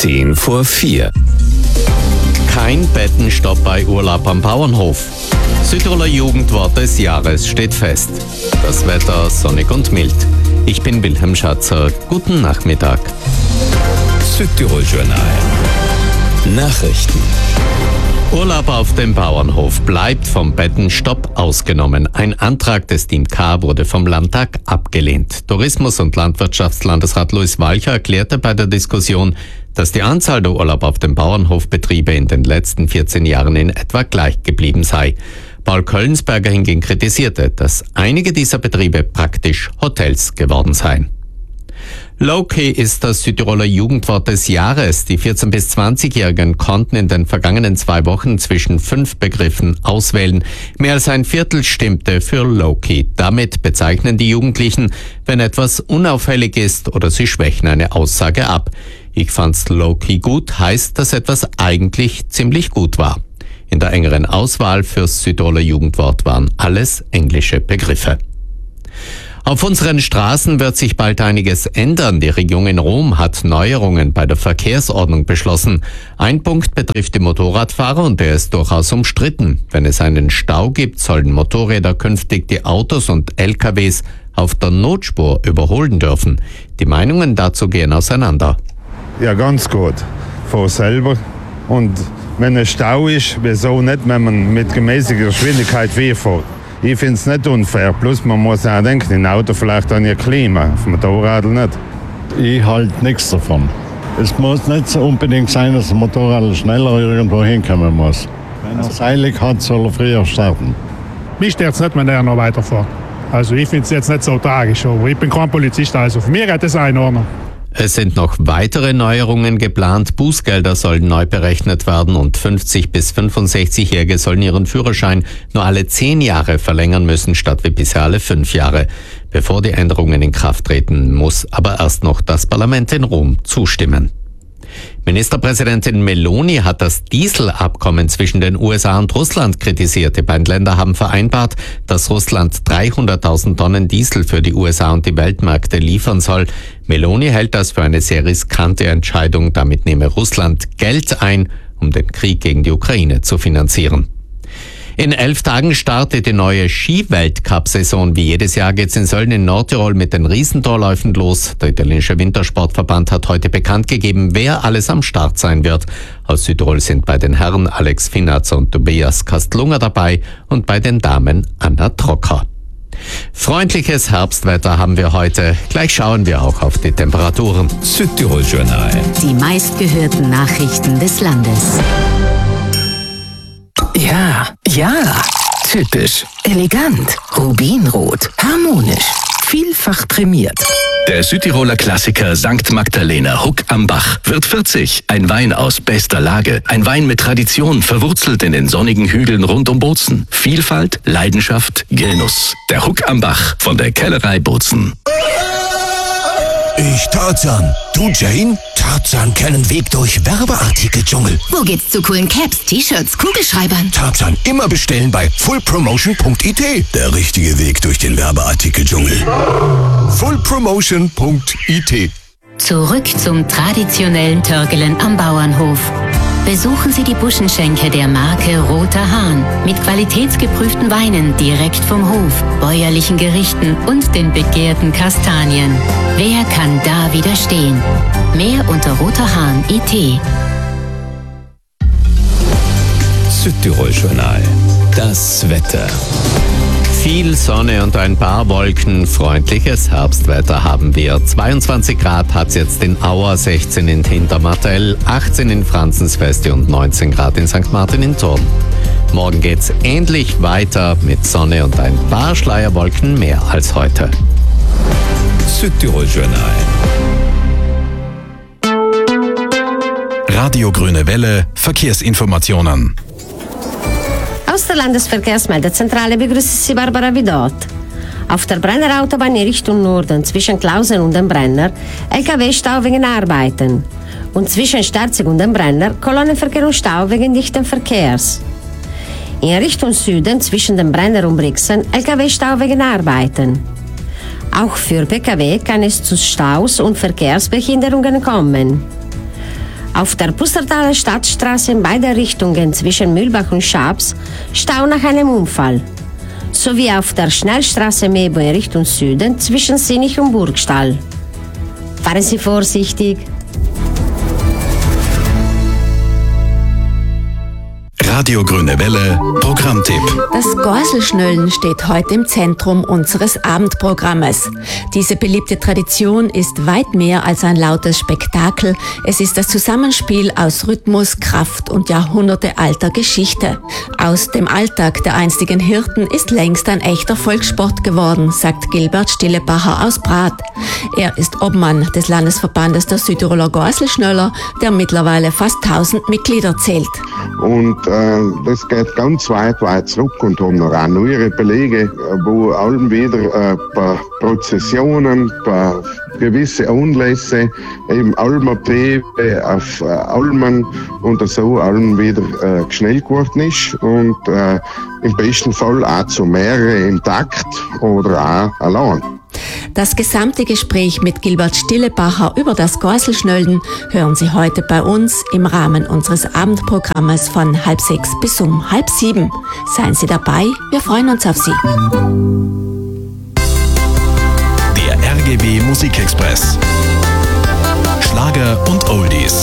3:10. Kein Bettenstopp bei Urlaub am Bauernhof. Südtiroler Jugendwort des Jahres steht fest. Das Wetter sonnig und mild. Ich bin Wilhelm Schatzer. Guten Nachmittag. Südtirol Journal. Nachrichten. Urlaub auf dem Bauernhof bleibt vom Bettenstopp ausgenommen. Ein Antrag des Team K wurde vom Landtag abgelehnt. Tourismus- und Landwirtschaftslandesrat Luis Walcher erklärte bei der Diskussion, dass die Anzahl der Urlaub auf dem Bauernhofbetriebe in den letzten 14 Jahren in etwa gleich geblieben sei. Paul Köllensberger hingegen kritisierte, dass einige dieser Betriebe praktisch Hotels geworden seien. Low-Key ist das Südtiroler Jugendwort des Jahres. Die 14- bis 20-Jährigen konnten in den vergangenen 2 Wochen zwischen 5 Begriffen auswählen. Mehr als ein Viertel stimmte für Low-Key. Damit bezeichnen die Jugendlichen, wenn etwas unauffällig ist oder sie schwächen eine Aussage ab. Ich fand's Low-Key gut, heißt, dass etwas eigentlich ziemlich gut war. In der engeren Auswahl fürs Südtiroler Jugendwort waren alles englische Begriffe. Auf unseren Straßen wird sich bald einiges ändern. Die Regierung in Rom hat Neuerungen bei der Verkehrsordnung beschlossen. Ein Punkt betrifft die Motorradfahrer und der ist durchaus umstritten. Wenn es einen Stau gibt, sollen Motorräder künftig die Autos und LKWs auf der Notspur überholen dürfen. Die Meinungen dazu gehen auseinander. Ja, ganz gut. Fahr selber. Und wenn ein Stau ist, wieso nicht, wenn man mit gemäßiger Geschwindigkeit wegfährt? Ich finde es nicht unfair. Plus man muss auch denken, ein Auto vielleicht an ihr Klima, auf dem Motorrad nicht. Ich halte nichts davon. Es muss nicht so unbedingt sein, dass der Motorrad schneller irgendwo hinkommen muss. Wenn er seilig hat, soll er früher starten. Mich stört es nicht, wenn er noch weiterfährt. Also ich finde es jetzt nicht so tragisch, aber ich bin kein Polizist, also für mich hat es eine Ordnung. Es sind noch weitere Neuerungen geplant. Bußgelder sollen neu berechnet werden und 50- bis 65-Jährige sollen ihren Führerschein nur alle 10 Jahre verlängern müssen, statt wie bisher alle 5 Jahre. Bevor die Änderungen in Kraft treten, muss aber erst noch das Parlament in Rom zustimmen. Ministerpräsidentin Meloni hat das Dieselabkommen zwischen den USA und Russland kritisiert. Die beiden Länder haben vereinbart, dass Russland 300.000 Tonnen Diesel für die USA und die Weltmärkte liefern soll. Meloni hält das für eine sehr riskante Entscheidung. Damit nehme Russland Geld ein, um den Krieg gegen die Ukraine zu finanzieren. In 11 Tagen startet die neue Ski-Weltcup-Saison. Wie jedes Jahr geht's in Sölln in Nordtirol mit den Riesentorläufen los. Der italienische Wintersportverband hat heute bekannt gegeben, wer alles am Start sein wird. Aus Südtirol sind bei den Herren Alex Finazzo und Tobias Kastlunger dabei und bei den Damen Anna Trocker. Freundliches Herbstwetter haben wir heute. Gleich schauen wir auch auf die Temperaturen. Südtirol Journal. Die meistgehörten Nachrichten des Landes. Ja, typisch, elegant, rubinrot, harmonisch, vielfach prämiert. Der Südtiroler Klassiker St. Magdalena Huck am Bach wird 40. Ein Wein aus bester Lage. Ein Wein mit Tradition, verwurzelt in den sonnigen Hügeln rund um Bozen. Vielfalt, Leidenschaft, Genuss. Der Huck am Bach von der Kellerei Bozen. Ich Tarzan. Du Jane? Tarzan kennen Weg durch Werbeartikel-Dschungel. Wo geht's zu coolen Caps, T-Shirts, Kugelschreibern? Tarzan immer bestellen bei fullpromotion.it. Der richtige Weg durch den Werbeartikel-Dschungel. fullpromotion.it. Zurück zum traditionellen Törgelen am Bauernhof. Besuchen Sie die Buschenschenke der Marke Roter Hahn mit qualitätsgeprüften Weinen direkt vom Hof, bäuerlichen Gerichten und den begehrten Kastanien. Wer kann da widerstehen? Mehr unter roterhahn.it. Südtirol Journal. Das Wetter. Viel Sonne und ein paar Wolken. Freundliches Herbstwetter haben wir. 22 Grad hat's jetzt in Auer, 16 in Hintermartell, 18 in Franzensfeste und 19 Grad in St. Martin in Thurn. Morgen geht's ähnlich weiter mit Sonne und ein paar Schleierwolken mehr als heute. Südtirol Journal. Radio Grüne Welle, Verkehrsinformationen. Aus der Landesverkehrsmeldezentrale begrüßt Sie Barbara Vidot. Auf der Brenner Autobahn in Richtung Norden zwischen Klausen und dem Brenner LKW-Stau wegen Arbeiten und zwischen Sterzig und dem Brenner Kolonnenverkehr und Stau wegen dichten Verkehrs. In Richtung Süden zwischen dem Brenner und Brixen LKW-Stau wegen Arbeiten. Auch für Pkw kann es zu Staus und Verkehrsbehinderungen kommen. Auf der Pustertaler Stadtstraße in beide Richtungen zwischen Mühlbach und Schabs Stau nach einem Unfall. Sowie auf der Schnellstraße Mebo in Richtung Süden zwischen Sinich und Burgstall. Fahren Sie vorsichtig. Radio Grüne Welle, Programmtipp. Das Gorselschnöllen steht heute im Zentrum unseres Abendprogrammes. Diese beliebte Tradition ist weit mehr als ein lautes Spektakel. Es ist das Zusammenspiel aus Rhythmus, Kraft und jahrhundertealter Geschichte. Aus dem Alltag der einstigen Hirten ist längst ein echter Volkssport geworden, sagt Gilbert Stillebacher aus Prat. Er ist Obmann des Landesverbandes der Südtiroler Gorselschnöller, der mittlerweile fast 1000 Mitglieder zählt. Und das geht ganz weit zurück und haben noch auch neuere Belege, wo allem wieder ein paar Prozessionen, ein paar gewisse Anlässe, eben Almabebe auf Almen und so allem wieder geschnellt geworden ist und im besten Fall auch zu mehreren im Takt oder auch allein. Das gesamte Gespräch mit Gilbert Stillebacher über das Gorselschnöllen hören Sie heute bei uns im Rahmen unseres Abendprogrammes von 5:30 bis 6:30. Seien Sie dabei, wir freuen uns auf Sie. Der RGW Musikexpress. Schlager und Oldies.